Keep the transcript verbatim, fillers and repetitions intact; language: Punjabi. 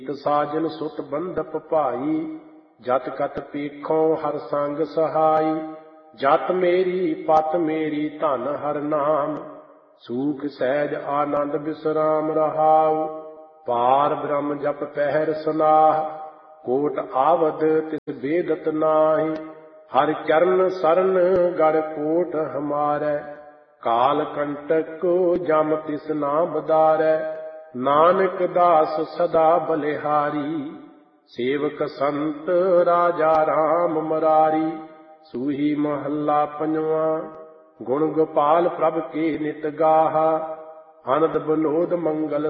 ਸਾਜਨ ਸੁਤ ਬੰਧਪ ਭਾਈ, ਜਤ ਕਤ ਪੇਖੋਂ ਹਰ ਸੰਗ ਸਹਾਈ। ਜਤ ਮੇਰੀ ਪਤ ਮੇਰੀ ਧਨ ਹਰ ਨਾਮ, ਸੂਖ ਸਹਿਜ ਆਨੰਦ ਬਿਸਰਾਮ ਰਹਾਉ। ਪਾਰ ਬ੍ਰਹਮ ਜਪ ਪਹਿਰ ਸਨਾਹ, ਕੋਟ ਆਵਦ ਤਿਸ ਬੇਦਤ ਨਾਹੀ। ਹਰਿ ਚਰਨ ਸਰਨ ਗੜ ਕੋਟ ਹਮਾਰੈ, ਕਾਲ ਕੰਟਕ ਜਮ ਤਿਸ ਨਾ ਬਦਾਰੈ। ਨਾਨਕ ਦਾਸ ਸਦਾ ਬਲਿਹਾਰੀ, ਸੇਵਕ ਸੰਤ ਰਾਜਾ ਰਾਮ ਮਰਾਰੀ। ਸੂਹੀ ਮਹੱਲਾ ਪੰਜਵਾਂ। ਗੁਣ ਗੋਪਾਲ ਪ੍ਰਭ ਕੇ ਨਿਤ ਗਾਹਾ, ਅਨੰਦ ਬਨੋਦ ਮੰਗਲ